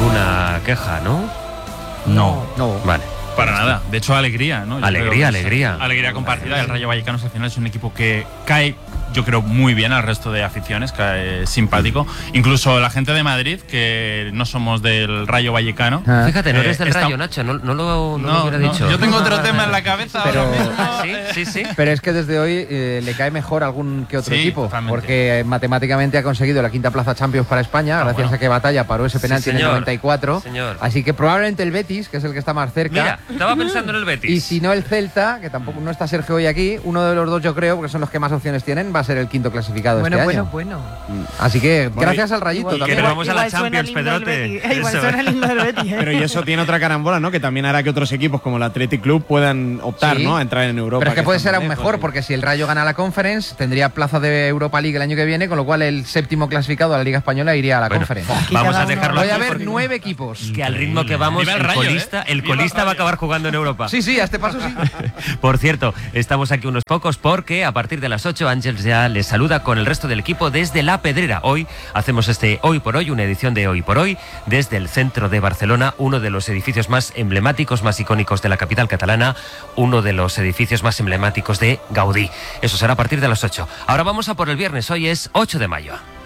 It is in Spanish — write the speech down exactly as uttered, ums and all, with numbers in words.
ninguna queja, ¿no? No. No. Vale. Para nada. De hecho, alegría, ¿no? Yo Alegría, creo que es alegría. Alegría compartida. El Rayo Vallecano al final es un equipo que cae, yo creo, muy bien al resto de aficiones, cae simpático. Incluso la gente de Madrid, que no somos del Rayo Vallecano. Ah. Fíjate, no eres del Eh, está- Rayo, Nacho, no, no lo, no lo No, hubiera no, dicho. yo tengo otro tema en la cabeza Pero- ahora mismo. Ah, sí, sí, sí. Pero es que desde hoy eh, le cae mejor algún que otro Sí, equipo, totalmente. porque matemáticamente ha conseguido la quinta plaza Champions para España, Ah, gracias bueno. a que Batalla paró ese Sí, penalti en el señor. noventa y cuatro. Señor. Así que probablemente el Betis, que es el que está más cerca. Mira, estaba pensando en el Betis. Y si no el Celta, que tampoco no está Sergio hoy aquí, uno de los dos yo creo, porque son los que más opciones tienen, va a ser el quinto clasificado Bueno, este bueno, año. bueno. Así que Bueno, gracias al Rayito Igual- que también. nos vamos a la igual suena Champions, lindo el Pedrote. Betis. Igual Eso. suena lindo el Betis, ¿eh? Pero y eso tiene otra carambola, ¿no? Que también hará que otros equipos como el Athletic Club puedan optar, Sí. ¿no? A entrar en Europa. Pero es que puede están ser aún lejos, mejor, y- porque si el Rayo gana la Conference, tendría plaza de Europa League el año que viene, con lo cual el séptimo clasificado de la Liga Española iría a la Bueno, Conference. Aquí vamos cada a uno- dejarlo Voy a aquí ver porque- nueve equipos. que al ritmo que vamos, Viva el el Rayo, colista, ¿eh? el Viva el colista va a Rayo. acabar jugando en Europa. Sí, sí, a este paso sí. Por cierto, estamos aquí unos pocos porque a partir de las ocho Ángels ya les saluda con el resto del equipo desde La Pedrera. Hoy hacemos este Hoy por Hoy, una edición de Hoy por Hoy, desde el centro de Barcelona, uno de los edificios más emblemáticos, más icónicos de la capital catalana, uno de los edificios más emblemáticos de Gaudí. Eso será a partir de las ocho. Ahora vamos a por el viernes, hoy es ocho de mayo.